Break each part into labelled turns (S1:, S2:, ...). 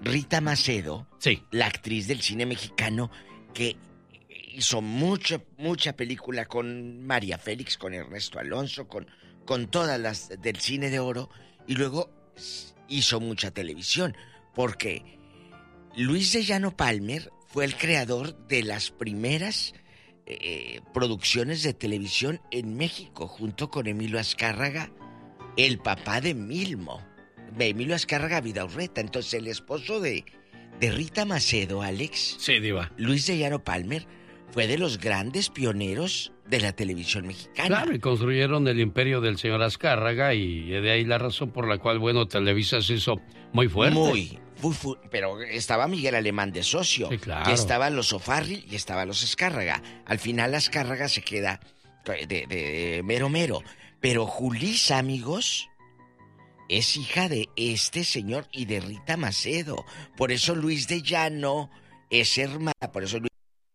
S1: Rita Macedo,
S2: sí,
S1: la actriz del cine mexicano que hizo mucha película con María Félix, con Ernesto Alonso, con todas las del cine de oro, y luego hizo mucha televisión, porque Luis de Llano Palmer fue el creador de las primeras producciones de televisión en México, junto con Emilio Azcárraga, el papá de Emilio Azcárraga Vidaurreta. Entonces el esposo de Rita Macedo, Alex,
S2: sí, diva,
S1: Luis de Llano Palmer, fue de los grandes pioneros de la televisión mexicana.
S2: Claro, y construyeron el imperio del señor Azcárraga, y de ahí la razón por la cual, bueno, Televisa se hizo muy fuerte.
S1: Pero estaba Miguel Alemán de socio,
S2: sí, claro.
S1: Y estaba los O'Farrill y estaba los Azcárraga. Al final Azcárraga se queda de mero. Pero Julissa, amigos, es hija de este señor y de Rita Macedo. Por eso Luis de Llano es hermana. Por eso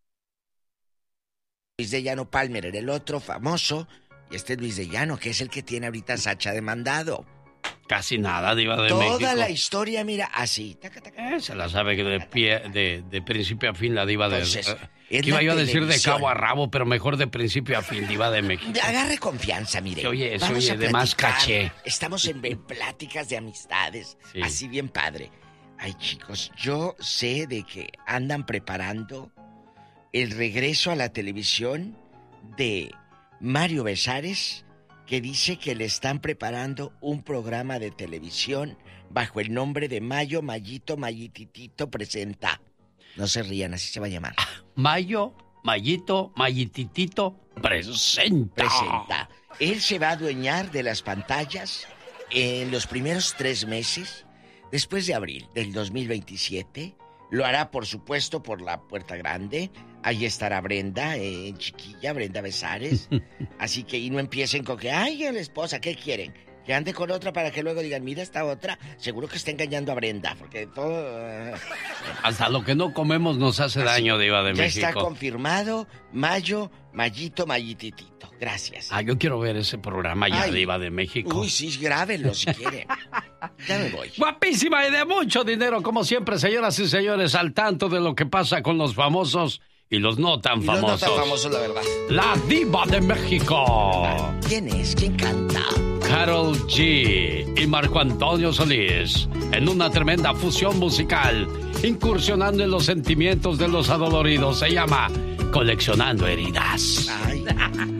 S1: Luis de Llano Palmer era el otro famoso. Y este es Luis de Llano, que es el que tiene ahorita a Sacha demandado.
S2: Casi nada, diva de
S1: Toda
S2: México.
S1: Toda la historia, mira, así.
S2: Se la sabe de principio a fin la diva.
S1: Entonces,
S2: iba yo a decir de cabo a rabo, pero mejor de principio a fin, diva de México.
S1: Agarre confianza, mire.
S2: Oye, de más caché.
S1: Estamos en pláticas de amistades, sí. Así bien padre. Ay, chicos, yo sé de que andan preparando el regreso a la televisión de Mario Besares, que dice que le están preparando un programa de televisión bajo el nombre de Mayo, Mayito, Mayititito presenta. No se rían, así se va a llamar.
S2: Mayo, Mayito, Mayititito presenta.
S1: Él se va a adueñar de las pantallas en los primeros 3 meses, después de abril del 2027. Lo hará, por supuesto, por la puerta grande. Ahí estará Brenda, chiquilla, Brenda Besares. Así que y no empiecen con que, ay, la esposa, ¿qué quieren? Que ande con otra para que luego digan, mira esta otra, seguro que está engañando a Brenda, porque todo...
S2: Hasta lo que no comemos nos hace daño, diva de México.
S1: Ya está confirmado, Mayo, Mayito, Mayititito. Gracias.
S2: Yo quiero ver ese programa ya, diva de México.
S1: Uy, sí, grábenlo si quieren. Ya me voy.
S2: Guapísima y de mucho dinero, como siempre, señoras y señores, al tanto de lo que pasa con los famosos y los no tan famosos.
S1: Los no tan famosos, la verdad.
S2: La diva de México.
S1: ¿Quién es? ¿Quién canta?
S2: Karol G y Marco Antonio Solís, en una tremenda fusión musical, incursionando en los sentimientos de los adoloridos. Se llama Coleccionando Heridas.
S1: Ay.